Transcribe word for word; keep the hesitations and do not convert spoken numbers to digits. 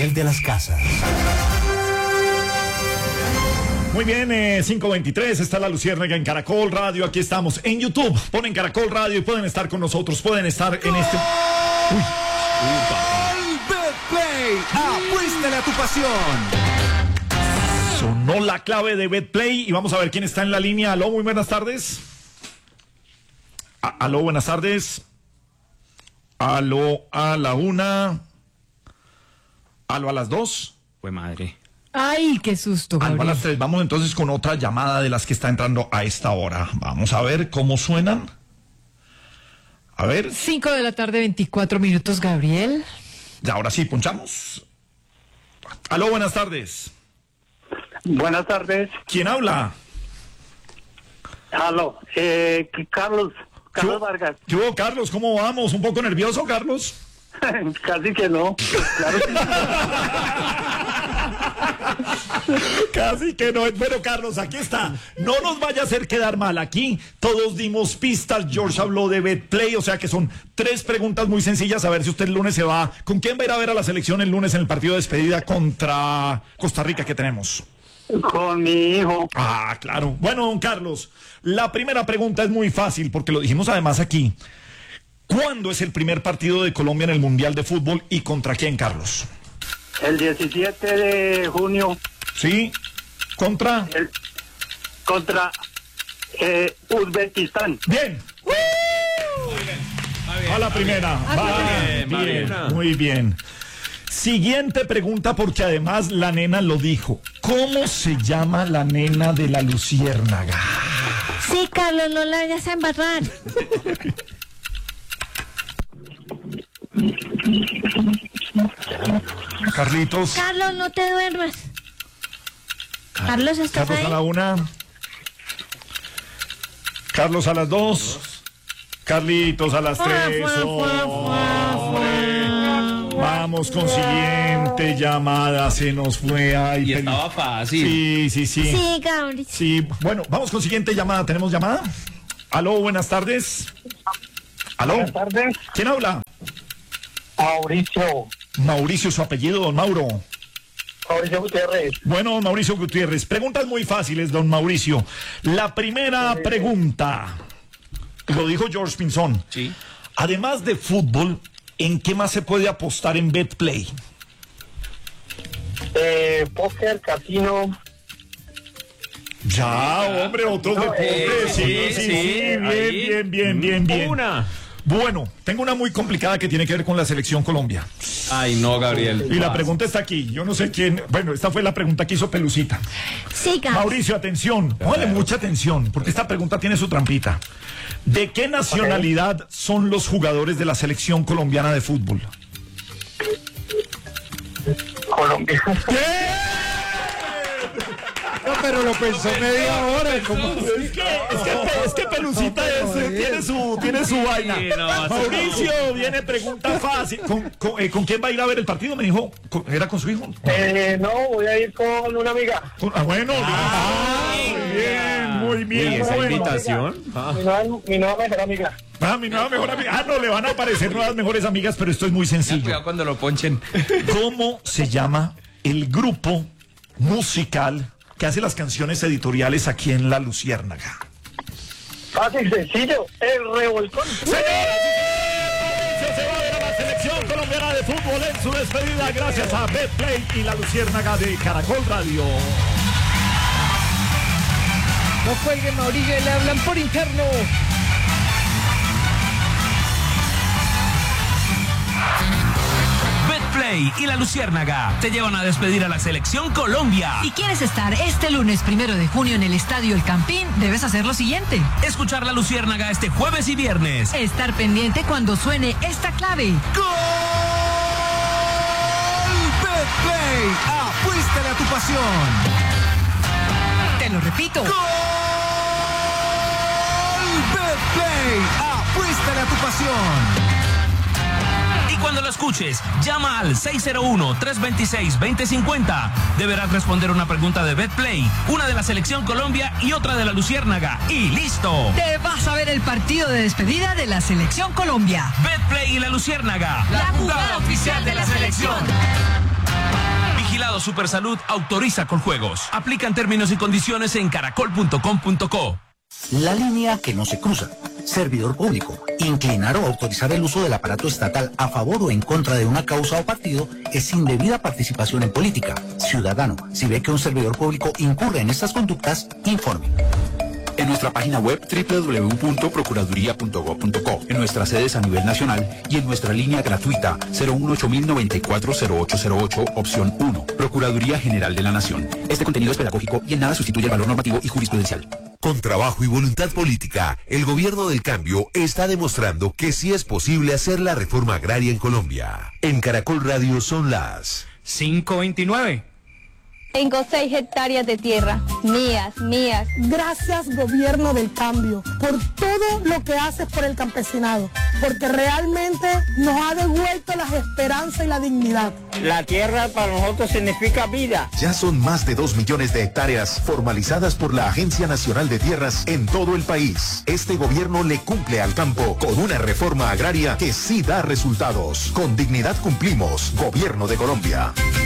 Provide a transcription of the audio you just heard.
Gabriel de las Casas. Muy bien, eh, cinco veintitrés, está la Luciérnaga en Caracol Radio, aquí estamos en YouTube, ponen Caracol Radio y pueden estar con nosotros, pueden estar en este... Uy. BetPlay, apuéstale a tu pasión. Sonó la clave de BetPlay y vamos a ver quién está en la línea. Aló, muy buenas tardes. A Aló, buenas tardes. Aló, a la una. Aló, a las dos. Fue madre. Ay, qué susto, Gabriel. Aló, a las tres. Vamos entonces con otra llamada de las que está entrando a esta hora. Vamos a ver cómo suenan. A ver. Cinco de la tarde, veinticuatro minutos, Gabriel. Ya, ahora sí, punchamos. Aló, buenas tardes. Buenas tardes. ¿Quién habla? Aló, eh, Carlos, Carlos ¿Qué, Vargas. ¿Qué hubo, Carlos? ¿Cómo vamos? ¿Un poco nervioso, Carlos? Casi que no. Claro que Casi que no. Bueno, Carlos, aquí está. No nos vaya a hacer quedar mal. Aquí todos dimos pistas. George habló de BetPlay, o sea que son tres preguntas muy sencillas. A ver si usted el lunes se va. ¿Con quién va a ir a ver a la selección el lunes en el partido de despedida contra Costa Rica que tenemos? con mi hijo. Ah, claro. Bueno, don Carlos, la primera pregunta es muy fácil porque lo dijimos además aquí. ¿Cuándo es el primer partido de Colombia en el Mundial de Fútbol y contra quién, Carlos? El diecisiete de junio. ¿Sí? ¿Contra? El, contra eh, Uzbekistán. Bien. Va la primera. Va bien, bien, bien, muy bien. Siguiente pregunta porque además la nena lo dijo. ¿Cómo se llama la nena de la luciérnaga? Sí, Carlos, no la vayas a embarrar. Carlitos. Carlos, no te duermas. Carlos, ¿estás Carlos ahí? a la una. Carlos a las dos. Carlitos a las tres. Vamos con siguiente llamada. Se nos fue. Ay, Y estaba fácil. Sí, sí, sí. Sí, Gabriel. Sí, bueno, vamos con siguiente llamada. ¿Tenemos llamada? Aló, buenas tardes. Aló. Buenas tardes. ¿Quién habla? Mauricio. Mauricio, su apellido, don Mauro. Mauricio Gutiérrez. Bueno, don Mauricio Gutiérrez, preguntas muy fáciles, don Mauricio. La primera pregunta, lo dijo George Pinzón. Sí. Además de fútbol, ¿en qué más se puede apostar en BetPlay? Eh, póker, casino. Ya, hombre, otros No, deportes. eh, sí, sí, sí, sí, bien, ahí. bien, bien, bien, bien. Una. Bueno, tengo una muy complicada que tiene que ver con la selección Colombia. Ay, no, Gabriel. Y la pregunta está aquí. Yo no sé quién. Bueno, esta fue la pregunta que hizo Pelucita. Sí, Gabriel. Mauricio, atención. Póngale mucha atención, porque esta pregunta tiene su trampita. ¿De qué nacionalidad son los jugadores de la selección colombiana de fútbol? Colombia. No, pero lo pensó media hora. ¿Cómo? Es que, es que, es que Pelucita es, eh, tiene su, tiene su vaina. Sí, no, Mauricio, viene pregunta fácil. ¿Con, con, eh, ¿Con quién va a ir a ver el partido? Me dijo. ¿Con- ¿Era con su hijo? Eh, no, voy a ir con una amiga. Con- ah, bueno. Ah, muy bien, muy bien. ¿Y esa bueno. invitación? Ah. Mi nueva, mi nueva mejor amiga. Ah, mi nueva mejor amiga. Ah, no, le van a aparecer nuevas mejores amigas, pero esto es muy sencillo. Cuidado cuando lo ponchen. ¿Cómo se llama el grupo musical que hace las canciones editoriales aquí en La Luciérnaga? Fácil, sencillo. El revolcón. Señoras y señores, se va a ver a la selección colombiana de fútbol en su despedida gracias a BetPlay y La Luciérnaga de Caracol Radio. No cuelguen, Mauricio, le hablan por interno. BetPlay y La Luciérnaga te llevan a despedir a la selección Colombia. Si quieres estar este lunes primero de junio en el Estadio El Campín, debes hacer lo siguiente: Escuchar La Luciérnaga este jueves y viernes. estar pendiente cuando suene esta clave. ¡Gol! BetPlay, apuéstale a tu pasión. Te lo repito. ¡Gol! BetPlay, apuéstale a tu pasión. Y cuando lo escuches, llama al seis cero uno, tres dos seis, dos cero cinco cero. Deberás responder una pregunta de BetPlay, una de la selección Colombia y otra de La Luciérnaga. ¡Y listo! Te vas a ver el partido de despedida de la selección Colombia. BetPlay y La Luciérnaga, La jugada oficial de la selección. Supersalud autoriza con juegos. Aplican términos y condiciones en caracol punto com punto co. La línea que no se cruza. Servidor público. Inclinar o autorizar el uso del aparato estatal a favor o en contra de una causa o partido es indebida participación en política. Ciudadano, si ve que un servidor público incurre en estas conductas, informe. En nuestra página web doble u doble u doble u punto procuraduría punto gob punto co, en nuestras sedes a nivel nacional y en nuestra línea gratuita cero uno ocho mil noventa y cuatro cero ocho cero ocho, opción uno. Procuraduría General de la Nación. Este contenido es pedagógico y en nada sustituye el valor normativo y jurisprudencial. Con trabajo y voluntad política, el gobierno del cambio está demostrando que sí es posible hacer la reforma agraria en Colombia. En Caracol Radio son las cinco veintinueve. Tengo seis hectáreas de tierra, mías, mías. Gracias, gobierno del cambio, por todo lo que haces por el campesinado, porque realmente nos ha devuelto las esperanzas y la dignidad. La tierra para nosotros significa vida. Ya son más de dos millones de hectáreas formalizadas por la Agencia Nacional de Tierras en todo el país. Este gobierno le cumple al campo con una reforma agraria que sí da resultados. Con dignidad cumplimos, Gobierno de Colombia.